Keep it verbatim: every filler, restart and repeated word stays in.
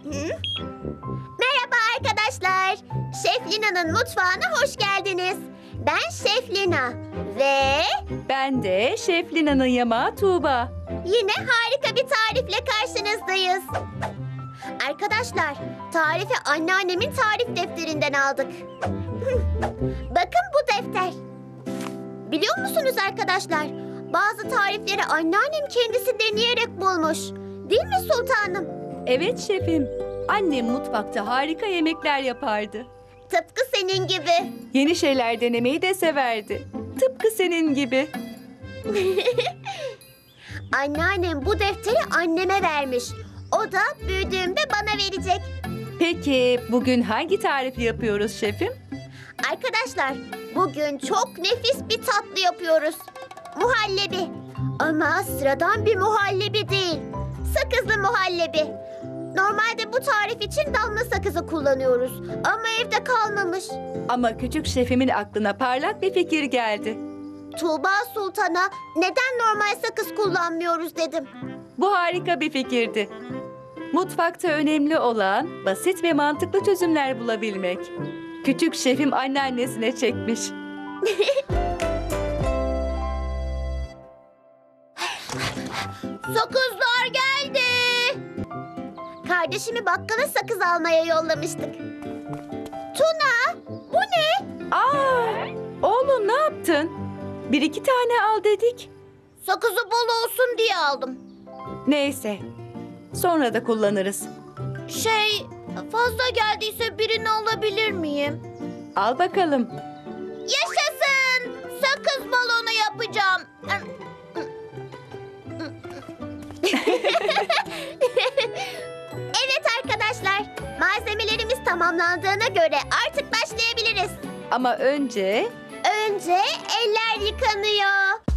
Merhaba arkadaşlar. Şef Lina'nın mutfağına hoş geldiniz. Ben Şef Lina ve Ben de Şef Lina'nın yamağı Tuğba. yine harika bir tarifle karşınızdayız. Arkadaşlar, tarifi anneannemin tarif defterinden aldık. Bakın bu defter. Biliyor musunuz arkadaşlar? Bazı tarifleri anneannem kendisi deneyerek bulmuş. Değil mi sultanım? Evet şefim. Annem mutfakta harika yemekler yapardı. Tıpkı senin gibi. Yeni şeyler denemeyi de severdi. Tıpkı senin gibi. Anneannem bu defteri anneme vermiş. O da büyüdüğümde bana verecek. Peki bugün hangi tarifi yapıyoruz şefim? Arkadaşlar, bugün çok nefis bir tatlı yapıyoruz. Muhallebi. Ama sıradan bir muhallebi değil. Sakızlı muhallebi. Normalde bu tarif için damla sakızı kullanıyoruz. Ama evde kalmamış. Ama küçük şefimin aklına parlak bir fikir geldi. Tuğba Sultan'a neden normal sakız kullanmıyoruz dedim. Bu harika bir fikirdi. Mutfakta önemli olan basit ve mantıklı çözümler bulabilmek. Küçük şefim anneannesine çekmiş. Sakızlar geldi. Kardeşimi bakkala sakız almaya yollamıştık. Tuna, bu ne? Aa, oğlum ne yaptın? Bir iki tane al dedik. Sakızı bol olsun diye aldım. Neyse, sonra da kullanırız. Şey, fazla geldiyse birini alabilir miyim? Al bakalım. Yaşasın! Sakız balonu yapacağım. Evet arkadaşlar, malzemelerimiz tamamlandığına göre artık başlayabiliriz. Ama önce Önce eller yıkanıyor.